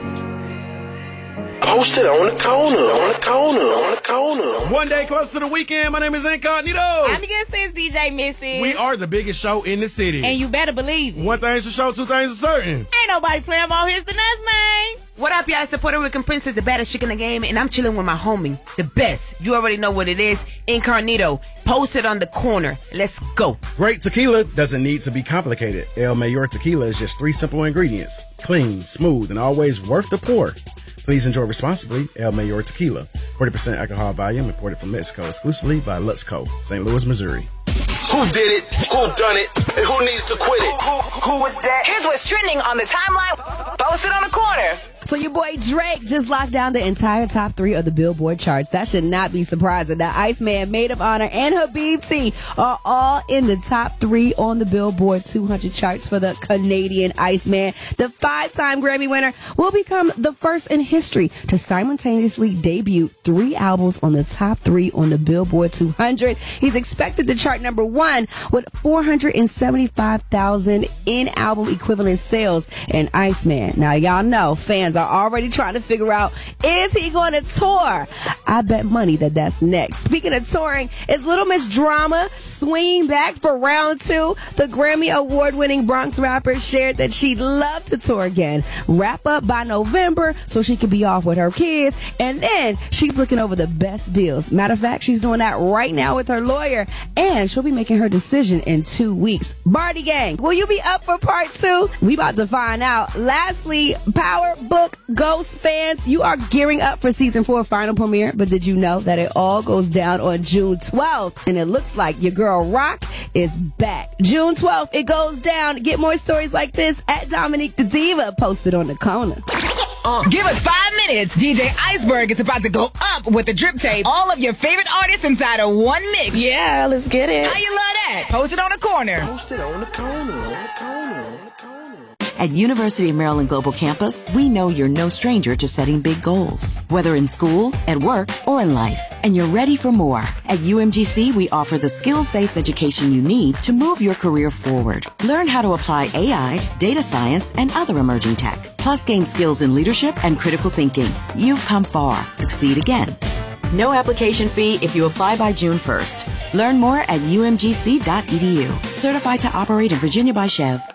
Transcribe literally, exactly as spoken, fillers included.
Posted on the corner, on the corner, on the corner. One day close to the weekend. My name is Incognito. I'm your sis, D J Missy. We are the biggest show in the city. And you better believe it. One thing's for sure, two things are certain. Ain't nobody playing more hits than us, man. What up, y'all? It's the Puerto Rican princess, the baddest chick in the game, and I'm chilling with my homie, the best. You already know what it is. Incognito, posted on the corner. Let's go. Great tequila doesn't need to be complicated. El Mayor tequila is just three simple ingredients. Clean, smooth, and always worth the pour. Please enjoy responsibly. El Mayor tequila. forty percent alcohol volume, imported from Mexico exclusively by Luxco, Saint Louis, Missouri. Who did it? Who done it? And who needs to quit it? Who, who, who is that? Here's what's trending on the timeline. Posted on the corner. So your boy Drake just locked down the entire top three of the Billboard charts. That should not be surprising. The Iceman, Maid of Honor, and Habibti are all in the top three on the Billboard two hundred charts for the Canadian Iceman. The five-time Grammy winner will become the first in history to simultaneously debut three albums on the top three on the Billboard two hundred. He's expected to chart number one with four hundred seventy-five thousand in-album equivalent sales. And Iceman, now y'all know, fans are already trying to figure out, is he going to tour? I bet money that that's next. Speaking of touring, is Little Miss Drama swinging back for round two? The Grammy award-winning Bronx rapper shared that she'd love to tour again, wrap up by November so she could be off with her kids, and then she's looking over the best deals. Matter of fact, she's doing that right now with her lawyer, and she'll be making her decision in two weeks. Barty Gang, will you be up for part two? We about to find out. Lastly, Power Book Ghost fans, you are gearing up for season four final premiere, but did you know that it all goes down on June twelfth? And it looks like your girl Rock is back. June twelfth, it goes down. Get more stories like this at Dominique the Diva, posted on the corner. Uh, give us five minutes. D J Iceberg is about to go up with the drip tape. All of your favorite artists inside of one mix. Yeah, let's get it. How you love that? Posted on the corner. Posted on the corner, on the corner, on the corner. At University of Maryland Global Campus, we know you're no stranger to setting big goals, whether in school, at work, or in life, and you're ready for more. At U M G C, we offer the skills-based education you need to move your career forward. Learn how to apply A I, data science, and other emerging tech, plus gain skills in leadership and critical thinking. You've come far. Succeed again. No application fee if you apply by June first. Learn more at U M G C dot E D U. Certified to operate in Virginia by Chev.